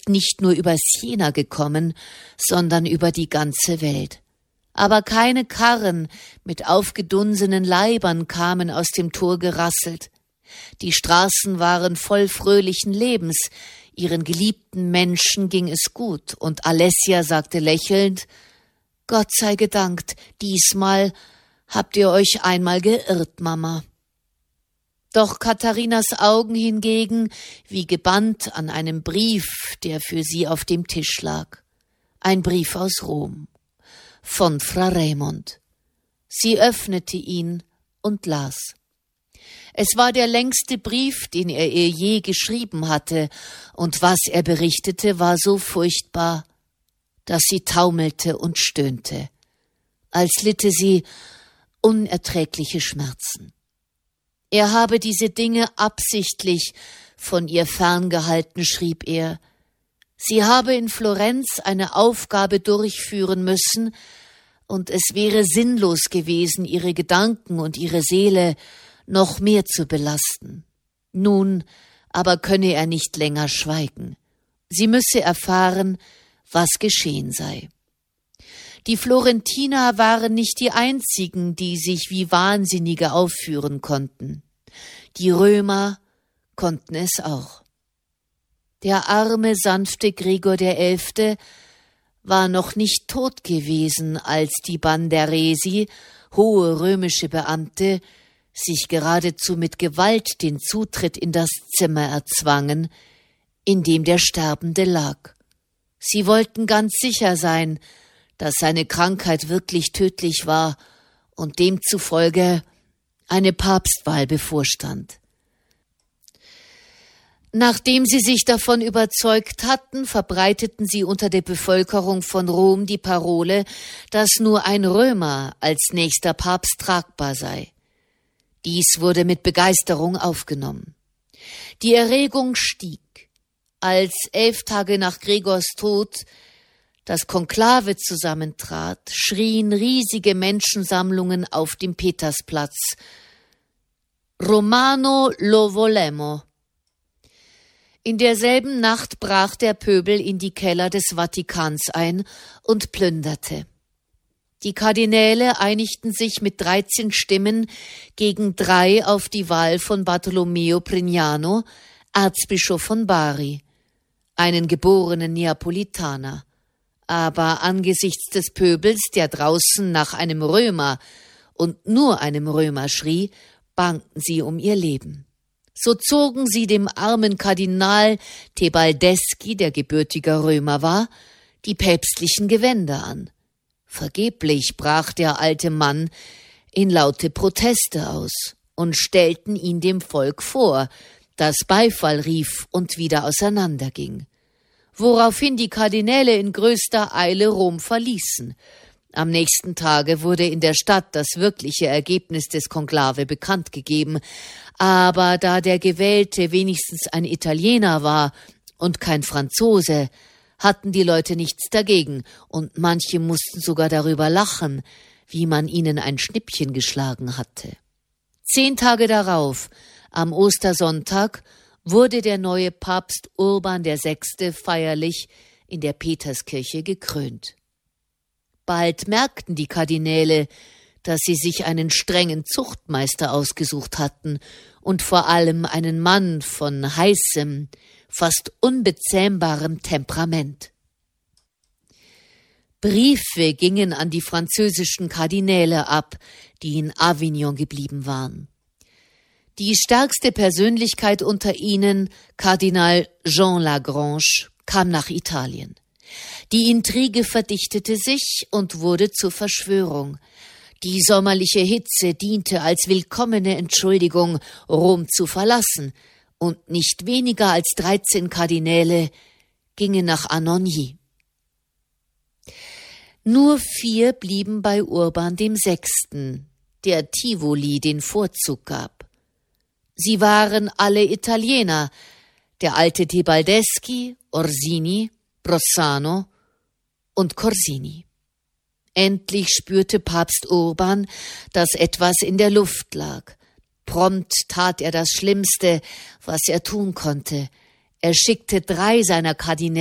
ist nicht nur über Siena gekommen, sondern über die ganze Welt. Aber keine Karren mit aufgedunsenen Leibern kamen aus dem Tor gerasselt. Die Straßen waren voll fröhlichen Lebens, ihren geliebten Menschen ging es gut, und Alessia sagte lächelnd: »Gott sei gedankt, diesmal habt ihr euch einmal geirrt, Mama.« Doch Katharinas Augen hingegen wie gebannt an einem Brief, der für sie auf dem Tisch lag. Ein Brief aus Rom, von Fra Raimond. Sie öffnete ihn und las. Es war der längste Brief, den er ihr je geschrieben hatte, und was er berichtete, war so furchtbar, dass sie taumelte und stöhnte, als litte sie unerträgliche Schmerzen. Er habe diese Dinge absichtlich von ihr ferngehalten, schrieb er. Sie habe in Florenz eine Aufgabe durchführen müssen, und es wäre sinnlos gewesen, ihre Gedanken und ihre Seele noch mehr zu belasten. Nun aber könne er nicht länger schweigen. Sie müsse erfahren, was geschehen sei. Die Florentiner waren nicht die einzigen, die sich wie Wahnsinnige aufführen konnten. Die Römer konnten es auch. Der arme, sanfte Gregor XI. War noch nicht tot gewesen, als die Banderesi, hohe römische Beamte, sich geradezu mit Gewalt den Zutritt in das Zimmer erzwangen, in dem der Sterbende lag. Sie wollten ganz sicher sein, dass seine Krankheit wirklich tödlich war und demzufolge eine Papstwahl bevorstand. Nachdem sie sich davon überzeugt hatten, verbreiteten sie unter der Bevölkerung von Rom die Parole, dass nur ein Römer als nächster Papst tragbar sei. Dies wurde mit Begeisterung aufgenommen. Die Erregung stieg, als 11 Tage nach Gregors Tod das Konklave zusammentrat, schrien riesige Menschensammlungen auf dem Petersplatz: Romano lo volemo. In derselben Nacht brach der Pöbel in die Keller des Vatikans ein und plünderte. Die Kardinäle einigten sich mit 13 Stimmen gegen 3 auf die Wahl von Bartolomeo Prignano, Erzbischof von Bari, einen geborenen Neapolitaner. Aber angesichts des Pöbels, der draußen nach einem Römer und nur einem Römer schrie, bangten sie um ihr Leben. So zogen sie dem armen Kardinal Tebaldeschi, der gebürtiger Römer war, die päpstlichen Gewänder an. Vergeblich brach der alte Mann in laute Proteste aus und stellten ihn dem Volk vor, das Beifall rief und wieder auseinanderging. Woraufhin die Kardinäle in größter Eile Rom verließen. Am nächsten Tage wurde in der Stadt das wirkliche Ergebnis des Konklave bekannt gegeben, aber da der Gewählte wenigstens ein Italiener war und kein Franzose, hatten die Leute nichts dagegen, und manche mussten sogar darüber lachen, wie man ihnen ein Schnippchen geschlagen hatte. 10 Tage darauf, am Ostersonntag, wurde der neue Papst Urban VI. Feierlich in der Peterskirche gekrönt. Bald merkten die Kardinäle, dass sie sich einen strengen Zuchtmeister ausgesucht hatten und vor allem einen Mann von heißem, fast unbezähmbarem Temperament. Briefe gingen an die französischen Kardinäle ab, die in Avignon geblieben waren. Die stärkste Persönlichkeit unter ihnen, Kardinal Jean Lagrange, kam nach Italien. Die Intrige verdichtete sich und wurde zur Verschwörung. Die sommerliche Hitze diente als willkommene Entschuldigung, Rom zu verlassen, und nicht weniger als 13 Kardinäle gingen nach Anagni. Nur 4 blieben bei Urban VI., der Tivoli den Vorzug gab. Sie waren alle Italiener, der alte Tebaldeschi, Orsini, Brossano und Corsini. Endlich spürte Papst Urban, dass etwas in der Luft lag. Prompt tat er das Schlimmste, was er tun konnte. Er schickte 3 seiner Kardinäle